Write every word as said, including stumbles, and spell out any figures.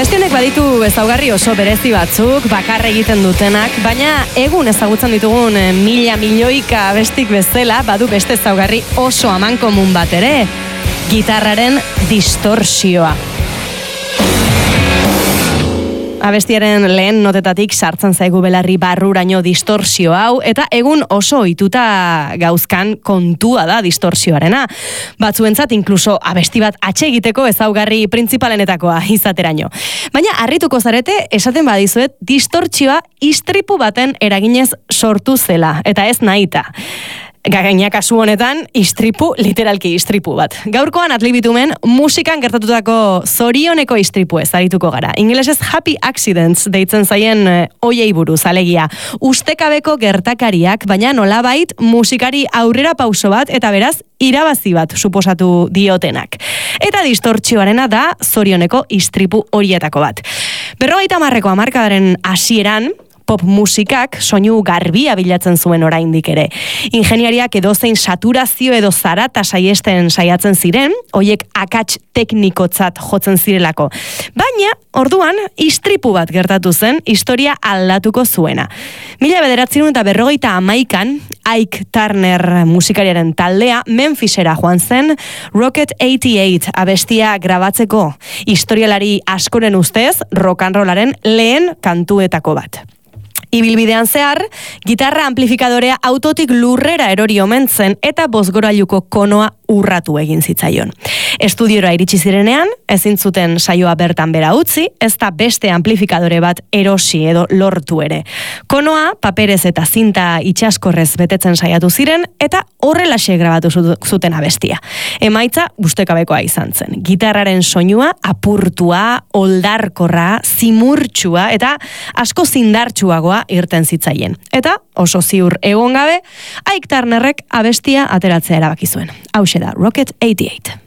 Abestionek baditu ezaugarri oso berezi batzuk, bakar egiten dutenak, baina egun ezagutzen ditugun mila milioika abestik bezala, badu beste ezaugarri oso amankomun bat ere, gitarraren distorsioa. Abestiaren lehen notetatik sartzen zaigu belarri barruraino distorsio hau, eta egun oso ohituta gauzkan kontua da distorsioarena. Batzuentzat inkluso abesti bat atsegiteko ezaugarri printzipalenetakoa izateraino. Baina harrituko zarete esaten badizuet distortsioa istripu baten eraginez sortu zela, eta ez nahita. Gaina kasu honetan, istripu, literalki istripu bat. Gaurkoan atlibitumen musikan gertatutako zorioneko istripu ez arituko gara. Ingelesez happy accidents deitzen zaien oiei buruz, alegia. Ustekabeko gertakariak, baina nolabait musikari aurrera pauso bat eta beraz irabazi bat suposatu diotenak. Eta distortzioarena da zorioneko istripu horietako bat. Berrogeita hamarreko hamarkadaren hasieran, pop musikak soinu garbia bilatzen zuen oraindik ere. Ingeniariak edozein saturazio edo zarata saiesten saiatzen ziren, hoiek akats teknikotzat jotzen zirelako. Baina, orduan, istripu bat gertatu zen, historia aldatuko zuena. Mila bederatzerun eta berrogeita hamaikan, Ike Turner musikariaren taldea Memphisera joan zen Rocket eighty-eight abestia grabatzeko. Historialari askoren ustez, rock and rollaren lehen kantuetako bat. Ibilbidean zehar, gitarra amplifikadorea autotik lurrera erori omen zen eta bozgorailuko konoa urratu egin zitzaion. Estudiora iritsi zirenean, ezin zuten saioa bertan bera utzi, ez da beste amplifikadore bat erosi edo lortu ere. Konoa, paperez eta zinta itxaskorrez betetzen saiatu ziren eta horrelaxe grabatu zuten abestia. Emaitza ustekabekoa izan zen. Gitarraren soinua apurtua, oldarkorra, zimurtsua eta asko zindartsuagoa irten zitzaien. Eta oso ziur egon gabe, Ike Turnerrek abestia ateratzea erabaki zuen. Hauxe da Rocket eighty-eight.